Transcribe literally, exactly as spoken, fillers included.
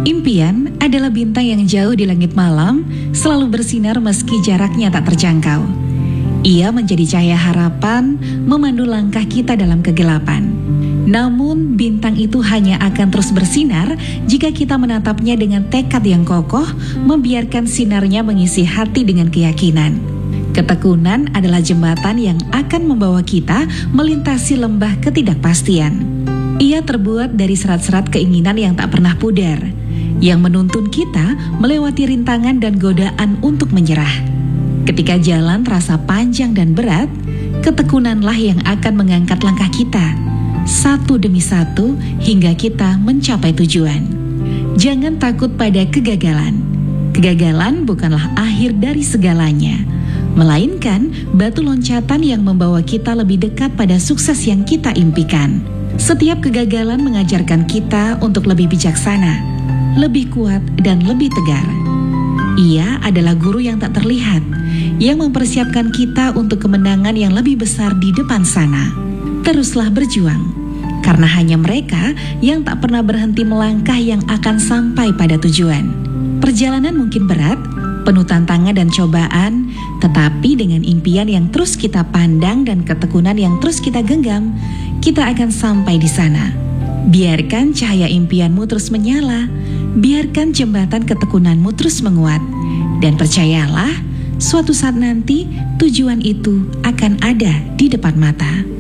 Impian adalah bintang yang jauh di langit malam, selalu bersinar meski jaraknya tak terjangkau. Ia menjadi cahaya harapan, memandu langkah kita dalam kegelapan. Namun, bintang itu hanya akan terus bersinar jika kita menatapnya dengan tekad yang kokoh, membiarkan sinarnya mengisi hati dengan keyakinan. Ketekunan adalah jembatan yang akan membawa kita melintasi lembah ketidakpastian. Ia terbuat dari serat-serat keinginan yang tak pernah pudar, yang menuntun kita melewati rintangan dan godaan untuk menyerah. Ketika jalan terasa panjang dan berat, ketekunanlah yang akan mengangkat langkah kita, satu demi satu hingga kita mencapai tujuan. Jangan takut pada kegagalan. Kegagalan bukanlah akhir dari segalanya, melainkan batu loncatan yang membawa kita lebih dekat pada sukses yang kita impikan. Setiap kegagalan mengajarkan kita untuk lebih bijaksana, lebih kuat dan lebih tegar. Ia adalah guru yang tak terlihat, yang mempersiapkan kita untuk kemenangan yang lebih besar di depan sana. Teruslah berjuang, karena hanya mereka yang tak pernah berhenti melangkah yang akan sampai pada tujuan. Perjalanan mungkin berat, penuh tantangan dan cobaan, tetapi dengan impian yang terus kita pandang dan ketekunan yang terus kita genggam, kita akan sampai di sana. Biarkan cahaya impianmu terus menyala, biarkan jembatan ketekunanmu terus menguat, dan percayalah, suatu saat nanti tujuan itu akan ada di depan mata.